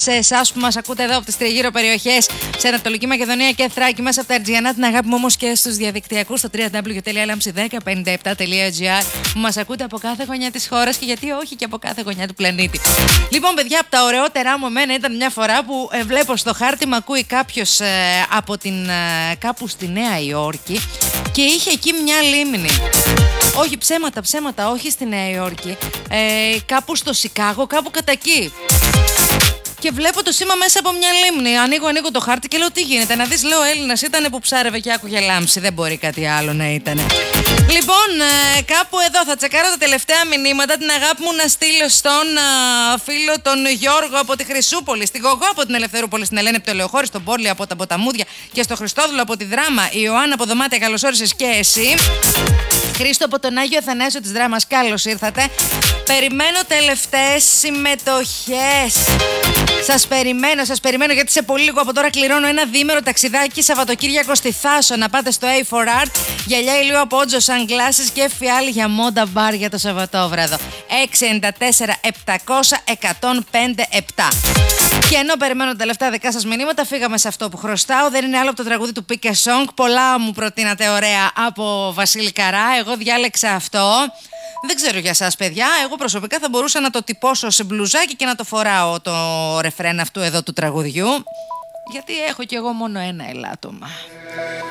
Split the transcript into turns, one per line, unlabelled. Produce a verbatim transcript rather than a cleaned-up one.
σε εσάς που μας ακούτε εδώ από τις τριγύρω περιοχές, σε Ανατολική Μακεδονία και Θράκη, μέσα από τα Αιτζιανά, την αγάπη μου όμως και στους διαδικτυακούς στο double-u double-u double-u τελεία λάμψη δέκα πενήντα επτά τελεία gr που μας ακούτε από κάθε γωνιά της χώρας και γιατί όχι και από κάθε γωνιά του πλανήτη. Λοιπόν, παιδιά, από τα ωραιότερά μου εμένα ήταν μια φορά που ε, βλέπω στο χάρτη μ' ακούει κάποιος ε, από την, ε, κάπου στη Νέα Υόρκη και είχε εκεί μια λίμνη. Όχι, ψέματα, ψέματα, όχι στη Νέα Υόρκη. Ε, κάπου στο Σικάγο, κάπου κατά εκεί. Και βλέπω το σήμα μέσα από μια λίμνη. Ανοίγω, ανοίγω το χάρτη και λέω τι γίνεται. Να δεις, λέω, Έλληνας ήταν που ψάρευε και άκουγε λάμψη. Δεν μπορεί κάτι άλλο να ήταν. Λοιπόν, ε, κάπου εδώ θα τσεκάρω τα τελευταία μηνύματα. Την αγάπη μου να στείλω στον ε, φίλο τον Γιώργο από τη Χρυσούπολη, στη Γογό από την Ελευθερούπολη, στην Ελένη από το Λεωχώρη, στον Πόρλη από τα Ποταμούδια και στο Χριστόδουλο από τη Δράμα. Η Ιωάννα από Δωμάτια, καλώς όρισες και εσύ. Χρήστο από τον Άγιο Αθανάσιο της Δράμας, καλώς ήρθατε. Περιμένω τελευταίες συμμετοχές. Σας περιμένω, σας περιμένω γιατί σε πολύ λίγο από τώρα κληρώνω ένα διήμερο ταξιδάκι Σαββατοκύριακο στη Θάσο. Να πάτε στο έι φορ αρτ, γυαλιά ηλίου από Ότζο, sunglasses και φιάλ για μόντα μπαρ για το Σαββατόβραδο. έξι εννιά τέσσερα επτακόσια εκατόν πέντε επτά. Και ενώ περιμένω τα λεφτά δικά σας μηνύματα, φύγαμε σε αυτό που χρωστάω. Δεν είναι άλλο από το τραγούδι του Pick a Song. Πολλά μου προτείνατε ωραία από Βασίλη Καρά. Εγώ διάλεξα αυτό. Δεν ξέρω για σας, παιδιά. Εγώ προσωπικά θα μπορούσα να το τυπώσω σε μπλουζάκι και να το φοράω το ρεφρέν αυτού εδώ του τραγουδιού. Γιατί έχω κι εγώ μόνο ένα ελάττωμα.